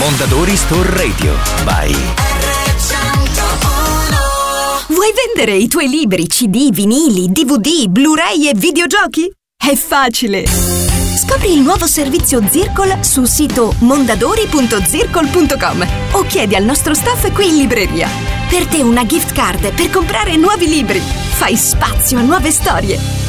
Mondadori Store Radio by Vuoi vendere i tuoi libri, CD, vinili, DVD, Blu-ray e videogiochi? È facile! Scopri il nuovo servizio Zircol sul sito mondadori.zircol.com o chiedi al nostro staff qui in libreria. Per te una gift card per comprare nuovi libri. Fai spazio a nuove storie.